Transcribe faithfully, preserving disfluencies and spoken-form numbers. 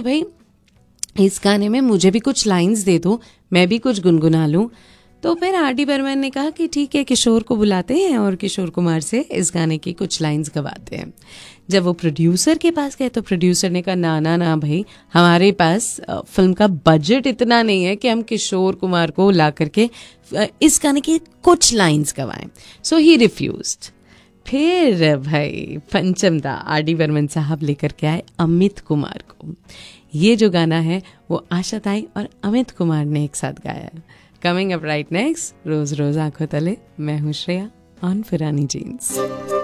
भाई इस गाने में मुझे भी कुछ लाइंस दे दो, मैं भी कुछ गुनगुना लूं। तो फिर आर डी बर्मन ने कहा कि ठीक है, किशोर को बुलाते हैं और किशोर कुमार से इस गाने की कुछ लाइंस गवाते हैं। जब वो प्रोड्यूसर के पास गए तो प्रोड्यूसर ने कहा ना ना ना भाई, हमारे पास फिल्म का बजट इतना नहीं है कि हम किशोर कुमार को ला करके इस गाने की कुछ लाइंस गवाएं। सो ही रिफ्यूज्ड। फिर भाई पंचम दा आर डी बर्मन साहब लेकर के आए अमित कुमार को। ये जो गाना है वो आशा ताई और अमित कुमार ने एक साथ गाया। कमिंग अप राइट नेक्स्ट, रोज रोज आंखों तले, मैं हूं श्रेया ऑन पुरानी जीन्स।